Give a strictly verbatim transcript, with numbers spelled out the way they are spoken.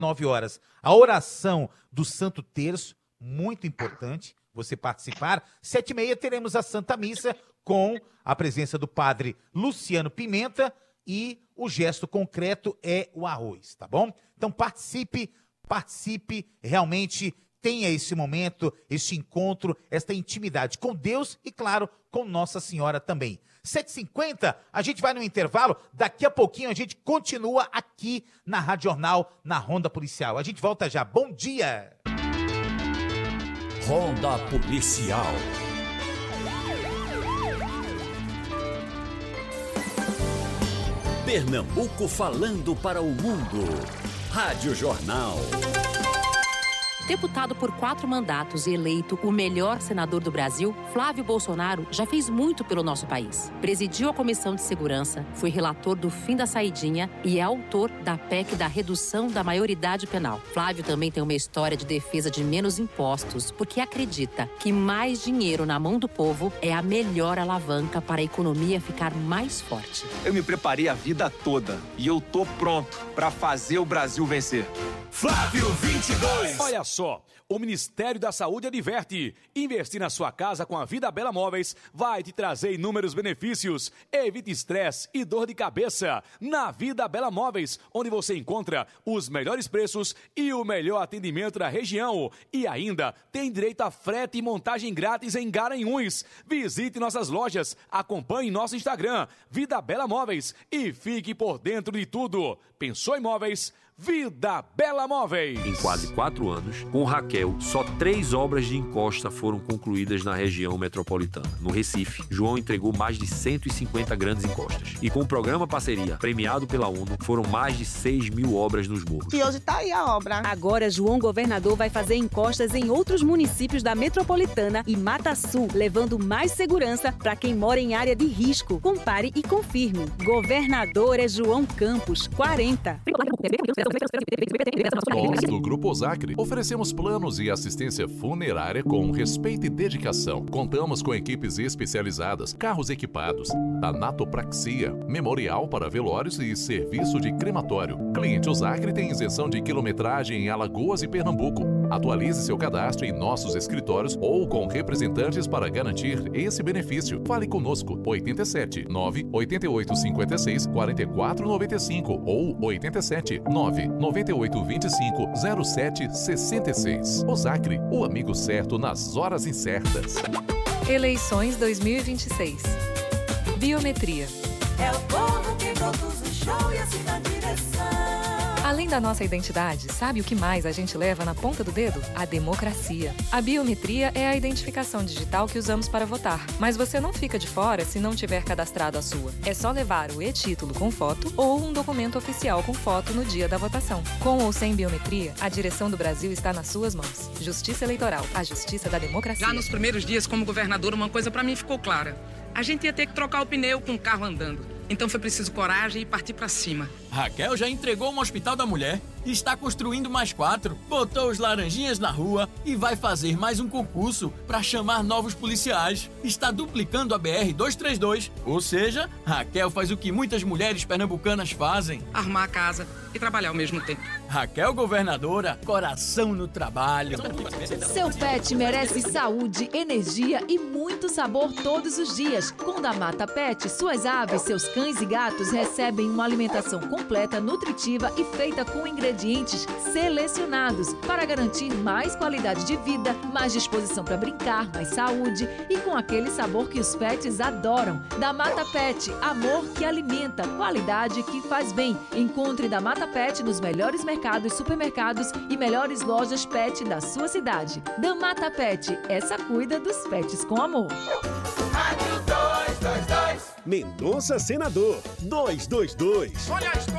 nove horas, a oração do Santo Terço, muito importante você participar. Sete e meia teremos a Santa Missa com a presença do padre Luciano Pimenta e o gesto concreto é o arroz, tá bom? Então participe, participe, realmente tenha esse momento, esse encontro, esta intimidade com Deus e, claro, com Nossa Senhora também. sete e cinquenta, a gente vai no intervalo, daqui a pouquinho a gente continua aqui na Rádio Jornal, na Ronda Policial. A gente volta já, bom dia! Ronda Policial. Pernambuco falando para o mundo. Rádio Jornal. Deputado por quatro mandatos e eleito o melhor senador do Brasil, Flávio Bolsonaro já fez muito pelo nosso país. Presidiu a Comissão de Segurança, foi relator do fim da saidinha e é autor da P E C da redução da maioridade penal. Flávio também tem uma história de defesa de menos impostos, porque acredita que mais dinheiro na mão do povo é a melhor alavanca para a economia ficar mais forte. Eu me preparei a vida toda e eu tô pronto para fazer o Brasil vencer. Flávio vinte e dois. Olha só, o Ministério da Saúde adverte: investir na sua casa com a Vida Bela Móveis vai te trazer inúmeros benefícios. Evite estresse e dor de cabeça. Na Vida Bela Móveis, onde você encontra os melhores preços e o melhor atendimento da região. E ainda tem direito a frete e montagem grátis em Garanhuns. Visite nossas lojas, acompanhe nosso Instagram, Vida Bela Móveis, e fique por dentro de tudo. Pensou em móveis? Vida Bela Móveis. Em quase quatro anos, com Raquel, só três obras de encosta foram concluídas na região metropolitana. No Recife, João entregou mais de cento e cinquenta grandes encostas. E com o programa Parceria, premiado pela ONU, foram mais de seis mil obras nos morros. E hoje tá aí a obra. Agora, João Governador vai fazer encostas em outros municípios da metropolitana e Mata Sul, levando mais segurança para quem mora em área de risco. Compare e confirme. Governador é João Campos, quarenta. Nós, do Grupo Osacre, oferecemos planos e assistência funerária com respeito e dedicação. Contamos com equipes especializadas, carros equipados, tanatopraxia, memorial para velórios e serviço de crematório. Cliente Osacre tem isenção de quilometragem em Alagoas e Pernambuco. Atualize seu cadastro em nossos escritórios ou com representantes para garantir esse benefício. Fale conosco, oito sete nove oito oito cinco seis quatro quatro nove cinco ou oito sete nove nove oito dois cinco zero sete seis seis. Osacre, o amigo certo nas horas incertas. Eleições dois mil e vinte e seis. Biometria. É o povo que produz o show e assim na direção. Além da nossa identidade, sabe o que mais a gente leva na ponta do dedo? A democracia. A biometria é a identificação digital que usamos para votar. Mas você não fica de fora se não tiver cadastrado a sua. É só levar o e-título com foto ou um documento oficial com foto no dia da votação. Com ou sem biometria, a direção do Brasil está nas suas mãos. Justiça Eleitoral, a justiça da democracia. Já nos primeiros dias como governador, uma coisa para mim ficou clara. A gente ia ter que trocar o pneu com o carro andando. Então foi preciso coragem e partir pra cima. Raquel já entregou um hospital da mulher, está construindo mais quatro, botou os laranjinhas na rua e vai fazer mais um concurso para chamar novos policiais. Está duplicando a B R duzentos e trinta e dois. Ou seja, Raquel faz o que muitas mulheres pernambucanas fazem: arrumar a casa e trabalhar ao mesmo tempo. Raquel governadora, coração no trabalho. Seu pet merece saúde, energia e muito sabor todos os dias. Com Da Mata Pet, suas aves, seus cães e gatos recebem uma alimentação completa, nutritiva e feita com ingredientes selecionados para garantir mais qualidade de vida, mais disposição para brincar, mais saúde e com aquele sabor que os pets adoram. Da Mata Pet, amor que alimenta, qualidade que faz bem. Encontre Da Mata Pet nos melhores mercados, supermercados e melhores lojas pet da sua cidade. Da Mata Pet, essa cuida dos pets com amor. Mendonça Senador dois dois dois. Olha a história.